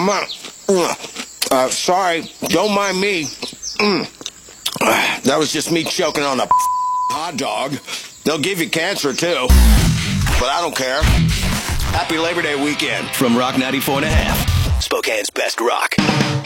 come on. Sorry, don't mind me. That was just me choking on a hot dog. They'll give you cancer, too. But I don't care. Happy Labor Day weekend. From Rock 94.5, Spokane's best rock.